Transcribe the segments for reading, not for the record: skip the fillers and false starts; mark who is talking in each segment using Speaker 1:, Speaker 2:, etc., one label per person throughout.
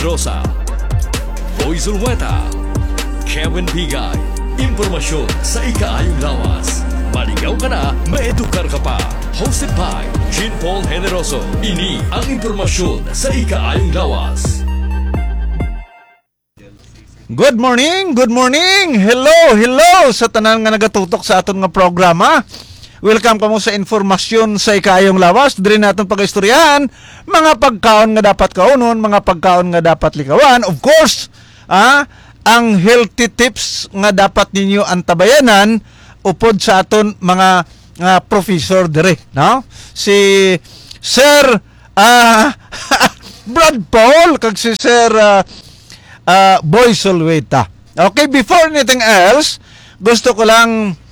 Speaker 1: Rosa, Boy Zulweta, Kevin Bigay. Impormasyon sa ikaayong lawas. Maligaw ka na, maedukar ka pa. Hosted by Jean Paul Generoso. Ini ang impormasyon sa ikaayong lawas.
Speaker 2: Good morning, good morning. Hello sa tanan nga nagatutok sa aton nga programa. Welcome kamo sa informasyon sa ikayong lawas. Diri naton pag-istoryahan mga pagkaon nga dapat kaunon, mga pagkaon nga dapat likawan. Of course, ang healthy tips nga dapat ninyo antabayanan upod sa aton mga professor dire, no? Si Sir Brad Paul kag si Sir Boy Zulweta. Okay, before anything else, gusto ko lang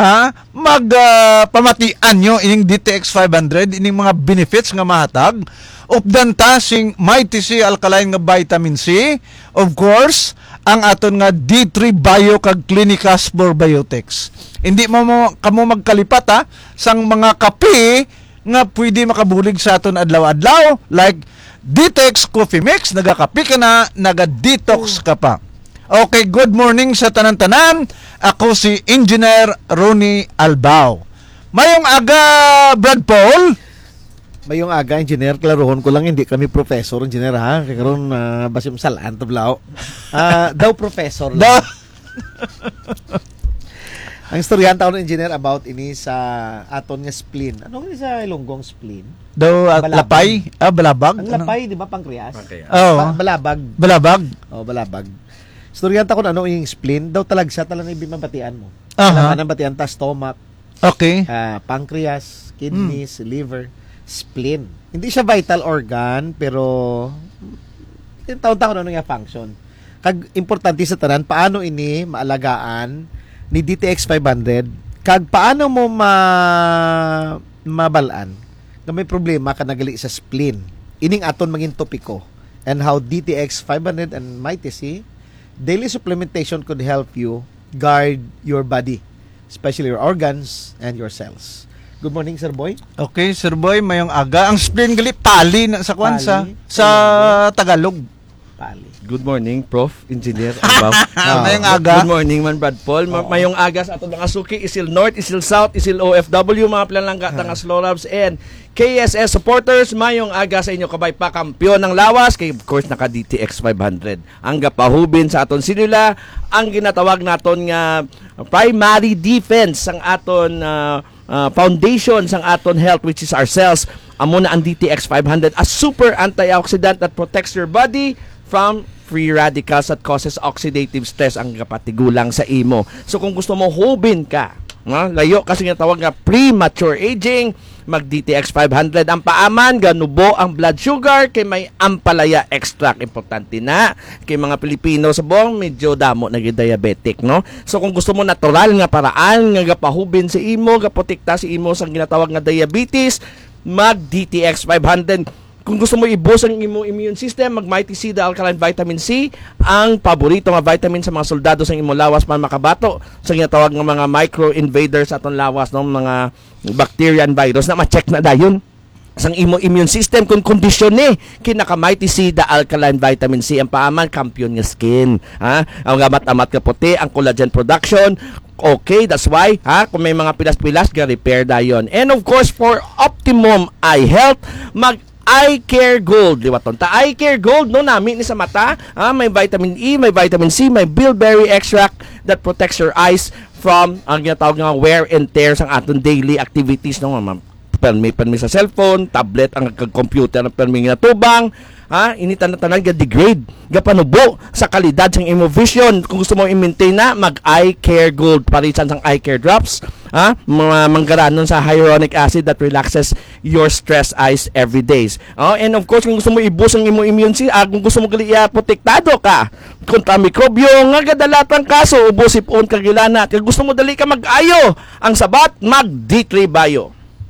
Speaker 2: pamatian nyo ining DTX 500, ining mga benefits nga mahatag updan tasing Mighty C Alkaline nga vitamin C, of course ang aton nga D3 Bio kag Clinicas Probiotics. Hindi mo kamo magkalipat sang mga kape nga pwede makabulig sa aton adlaw-adlaw, like DTX Coffee Mix, nagakape ka na, naga-detox ka pa. Okay, good morning sa tanan-tanan. Ako si Engineer Ronnie Albao. Mayong aga, Brad Paul.
Speaker 3: Mayong aga, Engineer. Klarohon ko lang, hindi kami professor, Engineer, ha? Kaya karoon, basim salaan, tablao. Daw professor lang. Ang istoryahan taon ng Engineer about ini sa aton nga spleen. Ano nga sa Ilonggong spleen?
Speaker 2: Daw lapay? Balabag?
Speaker 3: Ang lapay, di ba, pancreas?
Speaker 2: Oh.
Speaker 3: Balabag.
Speaker 2: Balabag?
Speaker 3: Oh, balabag. Istoryahan taon ano yung spleen? Daw talagsa talang ibimabatian mo.
Speaker 2: Aha.
Speaker 3: Ang batian ta, stomach,
Speaker 2: Okay.
Speaker 3: pancreas, kidneys, liver, spleen. Hindi siya vital organ, pero taon-taon ano yung function. Kag importante sa tanan, paano ini maalagaan ni DTX 500, kag paano mo mabalaan na may problema ka nagali sa spleen. Ining aton maging topiko, and how DTX 500 and Mighty C daily supplementation could help you guard your body, especially your organs and your cells. Good morning, Sir Boy.
Speaker 2: Okay, Sir Boy, mayong aga. Ang spleen gali pali na sa kwan sa Tagalog.
Speaker 3: Pali.
Speaker 4: Good morning, Prof. Engineer Albao.
Speaker 2: Mayong aga.
Speaker 4: Good morning, man, Brad Paul. Mayong aga sa ato mga suki, Isil North, Isil South, Isil OFW, mga planlangga, tangas Slow Labs, and KSS supporters. Mayong aga sa inyo, kabay pa, kampiyon ng lawas, kay of course naka DTX 500. Ang gapahubin sa aton sinula, ang ginatawag naton nga primary defense sang aton foundation sang aton health, which is our cells. Amo na ang DTX 500, a super antioxidant that protects your body from free radicals that causes oxidative stress ang kapatigulang sa imo. So kung gusto mo hubin ka, layo kasi nga tawag nga premature aging, mag DTX 500 ang paaman, ganubo ang blood sugar, kay may ampalaya extract, importante na kay mga Pilipino sa buong medyo damo naging diabetic, no? So kung gusto mo natural nga paraan nga gapahubin sa imo, gaprotekta sa imo sa ginatawag nga diabetes, mag DTX 500. Kung gusto mo i-boost ang immune system, mag Mighty C, the Alkaline Vitamin C, ang paborito nga vitamin sa mga soldado sa imong lawas man makabato sa ginatawag nga mga micro-invaders sa atong lawas, no? Mga bacteria and virus na ma-check na dayon sang imong immune system kung kondisyon ni kinaka Mighty C, the Alkaline Vitamin C, ang paaman kampiyon nga skin, ang gamat-amat ka puti, ang collagen production. Okay, that's why, kung may mga pilas-pilas, ga-repair dayon. And of course, for optimum eye health, mag Eye Care Gold, di ba ton? Eye Care Gold, no, namin ni sa mata, may vitamin E, may vitamin C, may bilberry extract that protects your eyes from ang ginatawag nga wear and tear sa aton daily activities, no, permi sa cellphone, tablet, ang computer, permi nga tubang, initan na tanan ga-degrade, ga-panubo sa kalidad sang imo vision. Kung gusto mo i-maintain na, mag Eye Care Gold, parisan sang Eye Care Drops, mga manggaranon sa hyaluronic acid that relaxes your stress eyes every days. And of course, kung gusto mo i-boost ang imo immune system, kung gusto mo protektado ka kontra mikrobyo nga gadalatang kaso, ubo sipon kagilana, kung gusto mo dali ka mag-ayo, ang sabat, mag D3 Bio.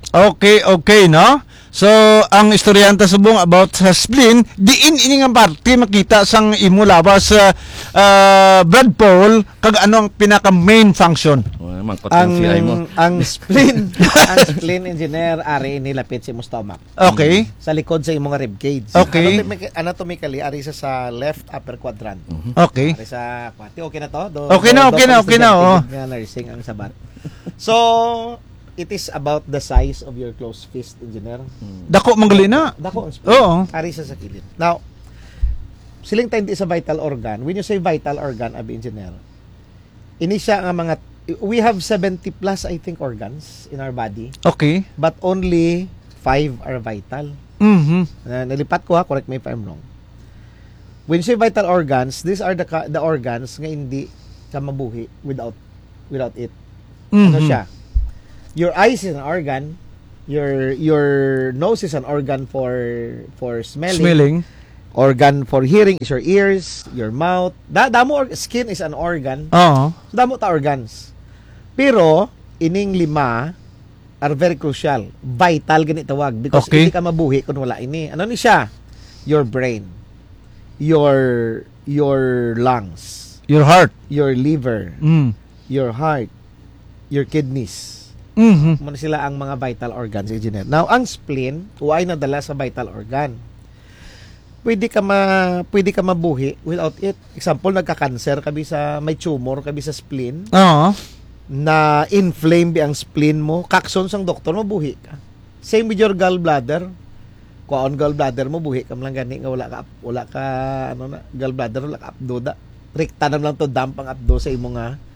Speaker 2: Okay, no? So, ang istoryanta subong about sa spleen, diin ini nga parte makita sang imo lawas Brad Paul kag ano ang pinaka main function.
Speaker 4: mangkot ng CI mo.
Speaker 3: ang spleen engineer ari nilapit sa imong stomach.
Speaker 2: Okay.
Speaker 3: Sa likod sa imong rib cage.
Speaker 2: Okay.
Speaker 3: Anatomically ari sa left upper quadrant.
Speaker 2: Okay.
Speaker 3: Ari sa kwati. Okay na to?
Speaker 2: Okay na. Oh.
Speaker 3: Nga nursing ang sabat. So, it is about the size of your closed fist, engineer.
Speaker 2: Dako manggali na.
Speaker 3: Dako ang spleen.
Speaker 2: Oo.
Speaker 3: Ari sa kilid. Now, siling tayo sa vital organ. When you say vital organ, abi engineer, ini siya ang mga, we have 70 plus, I think, organs in our body,
Speaker 2: Okay.
Speaker 3: but only 5 are vital.
Speaker 2: Mhm.
Speaker 3: Nalipat ko ha, correct me if I'm wrong. When you say vital organs, these are the organs nga hindi ka mabuhi without it. Ano
Speaker 2: Mhm.
Speaker 3: siya? Your eyes is an organ, your nose is an organ for smelling. Organ for hearing is your ears, your mouth. Skin is an organ.
Speaker 2: Oo.
Speaker 3: Damo ta organs. Pero ining 5 are very crucial. Vital gani tawag because
Speaker 2: Okay.
Speaker 3: hindi ka mabuhi kung wala ini. Ano ni siya? Your brain, your lungs,
Speaker 2: Your heart.
Speaker 3: your liver,
Speaker 2: Mm.
Speaker 3: your heart, your kidneys.
Speaker 2: Mhm.
Speaker 3: Muna sila ang mga vital organs, engineer. Now, ang spleen, uay nadala sa vital organ. Pwede ka mabuhi without it. Example, nagka-cancer kabi sa may tumor kabi sa spleen,
Speaker 2: Oo.
Speaker 3: na inflame bi ang spleen mo, kakson sang doktor mabuhi ka. Same with your gallbladder. Kuan gallbladder mo buhi ka lang gani nga wala ka gallbladder wala ka abdo da. Rekta na lang to dump ang abdo sa imong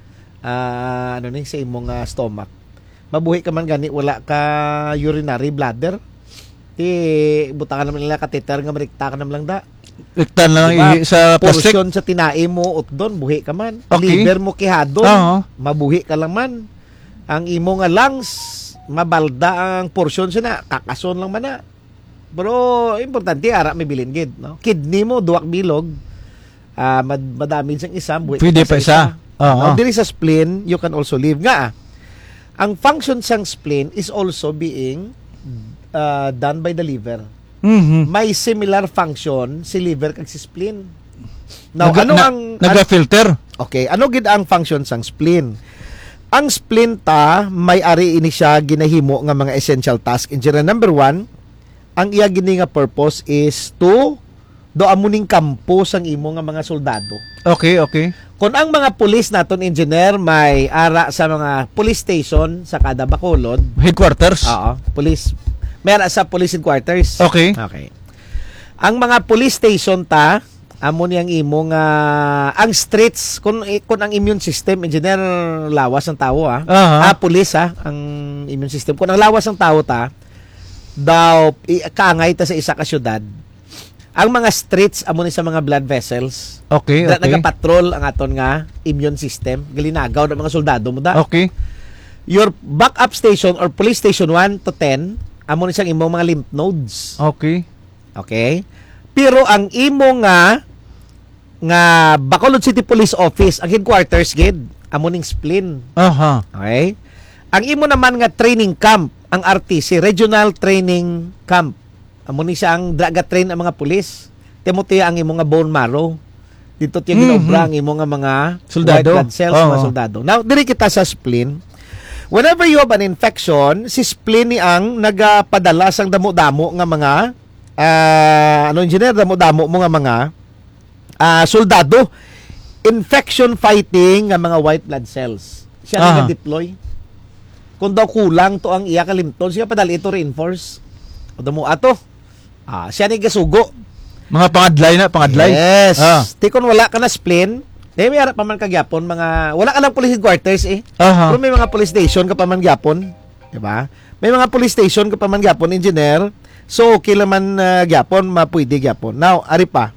Speaker 3: sa imong stomach. Mabuhi ka man gani wala ka urinary bladder. Butangan naman nila kateter nga marikta ka naman lang da.
Speaker 2: Iktan lang
Speaker 3: Diba?
Speaker 2: sa plastic.
Speaker 3: Portion sa tinai mo utdon buhi ka man.
Speaker 2: Okay.
Speaker 3: Liver mo kihadon,
Speaker 2: Oo.
Speaker 3: mabuhi ka lang man. Ang imo nga lungs mabalda ang portion na kakason lang man na. Pero importante ara may bilin gid, no? Kidney mo duwak bilog. Madami sang isa buhi
Speaker 2: Pwede pa isa. Oo.
Speaker 3: Now, diri sa spleen you can also live nga. Ang function sang spleen is also being done by the liver.
Speaker 2: Mhm.
Speaker 3: May similar function si liver kag si spleen. Now, ano
Speaker 2: naga-filter?
Speaker 3: okay, ano gid ang function sang spleen? Ang spleen may ari ini siya ginahimo nga mga essential task. Engineer number 1, ang iya gini nga purpose is to do amuning kampo sang imo nga mga soldado.
Speaker 2: Okay.
Speaker 3: Kung ang mga pulis naton engineer may ara sa mga police station sa kada bacolod,
Speaker 2: Headquarters?
Speaker 3: police. May ara sa police headquarters.
Speaker 2: Okay.
Speaker 3: Ang mga police station amo niyang imo nga ang streets kung ang immune system engineer lawas ang tao police ang immune system kung ang lawas ang tao daw kaangay ta sa isa ka syudad. Ang mga streets amo ni sa mga blood vessels.
Speaker 2: Okay.
Speaker 3: Nagapatrol ang aton nga immune system. Gilinagaw ng mga soldado mo da.
Speaker 2: Okay.
Speaker 3: Your backup station or police station 1 to 10 amo ni siyang imong mga lymph nodes.
Speaker 2: Okay.
Speaker 3: Okay? Pero ang imo nga Bacolod City Police Office, ang headquarters gid amo ning spleen.
Speaker 2: Aha.
Speaker 3: Okay? Ang imo naman nga training camp, ang RTC, Regional Training Camp. Amo ni siya ang train ang mga pulis. Timothy ang imo nga bone marrow. Dito tiya ginobra ang imo nga mga
Speaker 2: Soldado.
Speaker 3: white blood cells, mga soldado. Now, diri kita sa spleen. Whenever you have an infection, si spleen ni ang nagapadala sang damo-damo nga mga engineer, damo-damo mo nga mga soldado. Infection fighting nga mga white blood cells. Siya nag-deploy. Kung daw kulang to ang iya kalimton, siya padali ito reinforce. O damo ato. Siya ni gasugo.
Speaker 2: Mga pangadlay.
Speaker 3: Yes. Tikon wala ka na spleen, may harap pa man kagyapon mga wala ka lang police headquarters
Speaker 2: Aha.
Speaker 3: Pero may mga police station ka pa man gyapon, di ba? May mga police station ka pa man gyapon, engineer. So okay lang man gyapon, mapwede gyapon. Now, ari pa.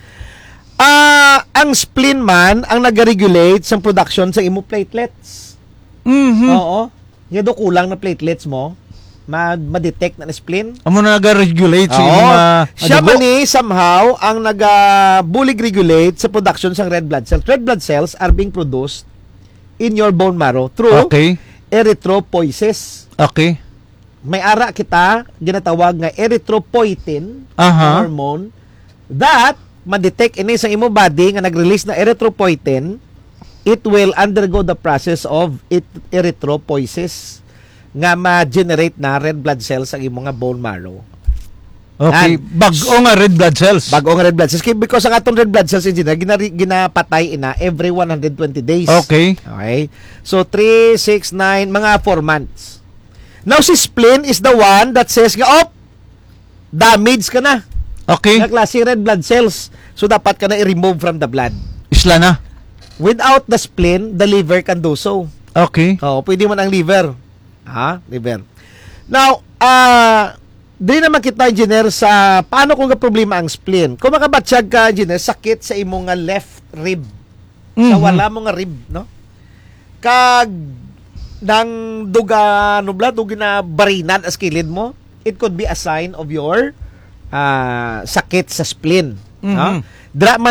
Speaker 3: Ang spleen man ang nag-regulate sa production sa imo platelets.
Speaker 2: Mhm.
Speaker 3: Oo. Yung do kulang na platelets mo, ma-detect na spleen.
Speaker 2: Amo na nag-regulate sa
Speaker 3: Siya man somehow ang bulig regulate sa production ng red blood cells. Red blood cells are being produced in your bone marrow through erythropoiesis.
Speaker 2: Okay.
Speaker 3: May ara kita ginatawag nga erythropoietin hormone that ma-detect ini sa imo body nga nag-release na erythropoietin it will undergo the process of erythropoiesis nga ma-generate na red blood cells ang imong nga bone marrow.
Speaker 2: Okay, bago nga red blood cells.
Speaker 3: Bago ang red blood cells. Because ang atong red blood cells engineer, ginapatay ina every 120 days.
Speaker 2: Okay.
Speaker 3: Okay? So, 3, 6, 9, mga 4 months. Now, si spleen is the one that says, damage ka na.
Speaker 2: Okay.
Speaker 3: Nga klase red blood cells. So, dapat ka na i-remove from the blood.
Speaker 2: Isla na.
Speaker 3: Without the spleen, the liver can do so.
Speaker 2: Okay.
Speaker 3: Pwede man ang liver. Liver. Now, di naman kita, engineer, sa paano kung problema ang spleen. Kung makabatsyag ka, engineer, sakit sa imong nga left rib. Sa wala mo nga rib, no? Kag nang duga, na barinan as kilid mo, it could be a sign of your sakit sa spleen. Dra man